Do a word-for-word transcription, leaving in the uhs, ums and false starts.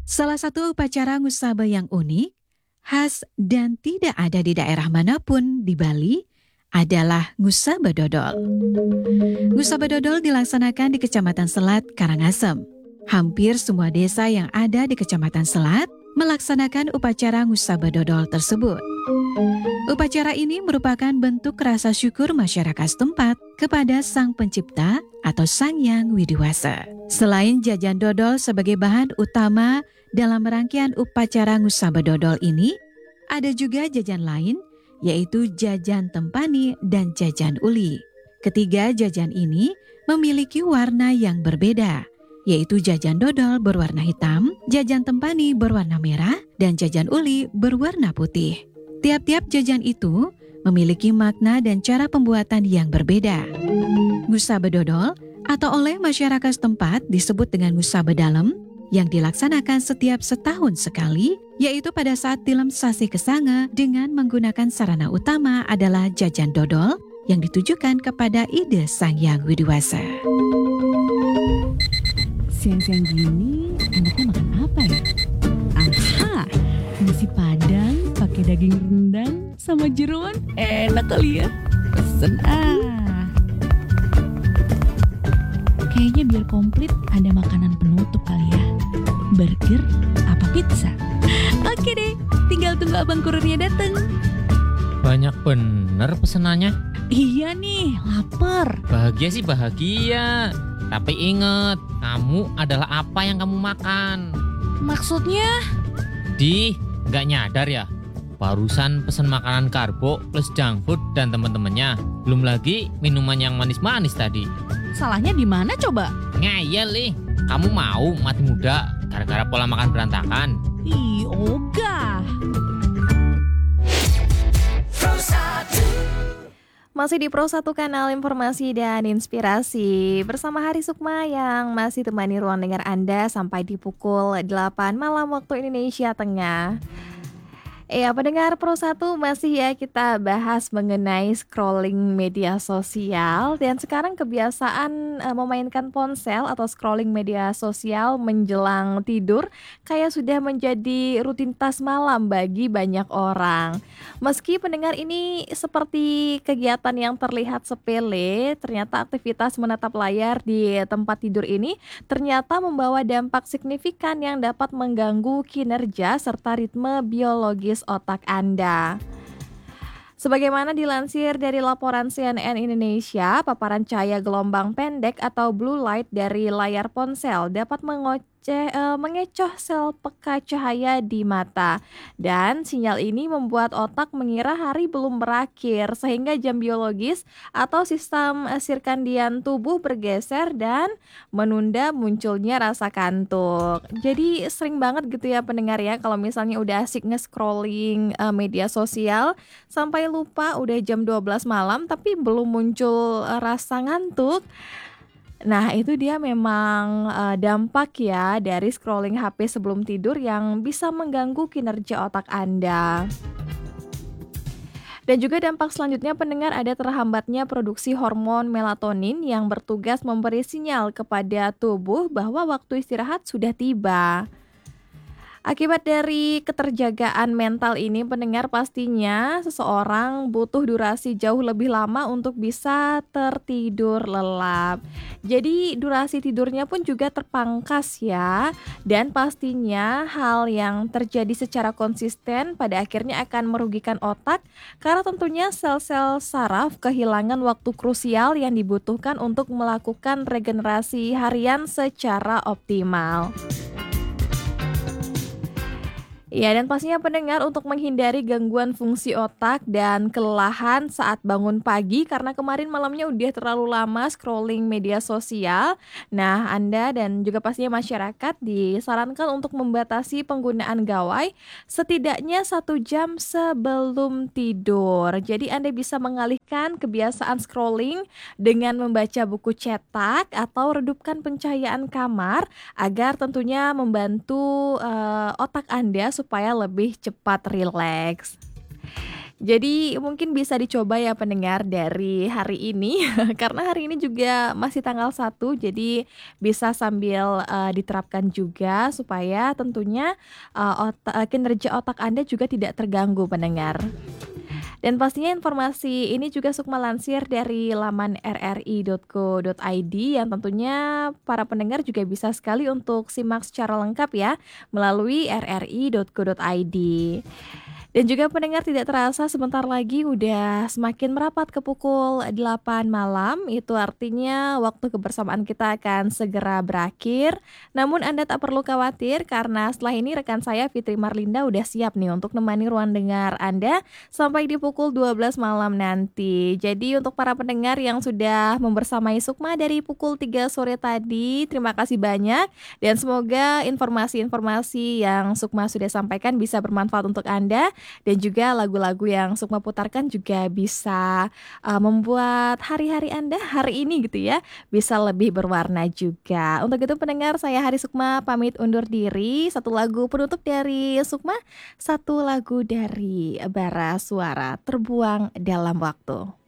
Salah satu upacara ngusaba yang unik, khas dan tidak ada di daerah manapun di Bali adalah ngusaba dodol. Ngusaba dodol dilaksanakan di Kecamatan Selat, Karangasem. Hampir semua desa yang ada di Kecamatan Selat melaksanakan upacara ngusaba dodol tersebut. Upacara ini merupakan bentuk rasa syukur masyarakat setempat kepada Sang Pencipta atau Sang Yang Widiwasa. Selain jajan dodol sebagai bahan utama dalam rangkaian upacara ngusaba dodol ini, ada juga jajan lain, yaitu jajan tempani dan jajan uli. Ketiga jajan ini memiliki warna yang berbeda, yaitu jajan dodol berwarna hitam, jajan tempani berwarna merah, dan jajan uli berwarna putih. Tiap-tiap jajan itu memiliki makna dan cara pembuatan yang berbeda. Ngusaba dodol atau oleh masyarakat setempat disebut dengan ngusaba dalem yang dilaksanakan setiap setahun sekali, yaitu pada saat tilem sasi Kesanga dengan menggunakan sarana utama adalah jajan dodol yang ditujukan kepada ide Sang Yang Widiwasa. Siang-siang gini enaknya makan apa ya? Aha, nasi padang pakai daging rendang sama jeroan enak kali ya. Pesen ah. Kayaknya biar komplit ada makanan penutup kali ya. Burger apa pizza? Oke deh, tinggal tunggu abang kurirnya dateng. Banyak bener pesenannya. Iya nih, lapar. Bahagia sih bahagia. Tapi inget, kamu adalah apa yang kamu makan. Maksudnya? Di, nggak nyadar ya? Barusan pesen makanan karbo plus junk food dan temen-temennya. Belum lagi minuman yang manis-manis tadi. Salahnya di mana coba? Ngeyel nih, kamu mau mati muda gara-gara pola makan berantakan? Ih, ogah. Masih di Pro satu Kanal Informasi dan Inspirasi bersama Hari Sukma yang masih temani ruang dengar Anda sampai di pukul delapan malam waktu Indonesia Tengah. Ya, pendengar Pro satu masih ya kita bahas mengenai scrolling media sosial dan sekarang kebiasaan uh, memainkan ponsel atau scrolling media sosial menjelang tidur kayak sudah menjadi rutinitas malam bagi banyak orang. Meski pendengar ini seperti kegiatan yang terlihat sepele, ternyata aktivitas menatap layar di tempat tidur ini ternyata membawa dampak signifikan yang dapat mengganggu kinerja serta ritme biologis otak Anda. Sebagaimana dilansir dari laporan C N N Indonesia, paparan cahaya gelombang pendek atau blue light dari layar ponsel dapat mengoce, uh, mengecoh sel peka cahaya di mata. Dan sinyal ini membuat otak mengira hari belum berakhir, sehingga jam biologis atau sistem uh, sirkadian tubuh bergeser dan menunda munculnya rasa kantuk. Jadi sering banget gitu ya pendengar ya, kalau misalnya udah asik nge-scrolling uh, media sosial, sampai lupa udah jam dua belas malam tapi belum muncul uh, rasa ngantuk. Nah, itu dia memang uh, dampak ya dari scrolling H P sebelum tidur yang bisa mengganggu kinerja otak Anda. Dan juga dampak selanjutnya pendengar ada terhambatnya produksi hormon melatonin yang bertugas memberi sinyal kepada tubuh bahwa waktu istirahat sudah tiba. Akibat dari keterjagaan mental ini, pendengar pastinya seseorang butuh durasi jauh lebih lama untuk bisa tertidur lelap. Jadi durasi tidurnya pun juga terpangkas ya. Dan pastinya hal yang terjadi secara konsisten pada akhirnya akan merugikan otak karena tentunya sel-sel saraf kehilangan waktu krusial yang dibutuhkan untuk melakukan regenerasi harian secara optimal. Ya, dan pastinya pendengar untuk menghindari gangguan fungsi otak dan kelelahan saat bangun pagi karena kemarin malamnya udah terlalu lama scrolling media sosial. Nah, Anda dan juga pastinya masyarakat disarankan untuk membatasi penggunaan gawai setidaknya satu jam sebelum tidur. Jadi Anda bisa mengalihkan kebiasaan scrolling dengan membaca buku cetak atau redupkan pencahayaan kamar agar tentunya membantu uh, otak Anda supaya lebih cepat rileks. Jadi mungkin bisa dicoba ya pendengar dari hari ini karena hari ini juga masih tanggal satu, jadi bisa sambil, eee, diterapkan juga supaya tentunya, eee, ota eee, kinerja otak Anda juga tidak terganggu pendengar. Dan pastinya informasi ini juga Sukma lansir dari laman r r i titik co titik i d yang tentunya para pendengar juga bisa sekali untuk simak secara lengkap ya melalui r r i titik co titik i d. Dan juga pendengar tidak terasa sebentar lagi udah semakin merapat ke pukul delapan malam, itu artinya waktu kebersamaan kita akan segera berakhir. Namun Anda tak perlu khawatir karena setelah ini rekan saya Fitri Marlinda udah siap nih untuk nemani ruang dengar Anda sampai di pukul dua belas malam nanti. Jadi untuk para pendengar yang sudah membersamai Sukma dari pukul tiga sore tadi, terima kasih banyak dan semoga informasi-informasi yang Sukma sudah sampaikan bisa bermanfaat untuk Anda. Dan juga lagu-lagu yang Sukma putarkan juga bisa uh, membuat hari-hari Anda hari ini gitu ya bisa lebih berwarna juga. Untuk itu pendengar, saya Hari Sukma pamit undur diri. Satu lagu penutup dari Sukma, satu lagu dari Bara Suara, Terbuang Dalam Waktu.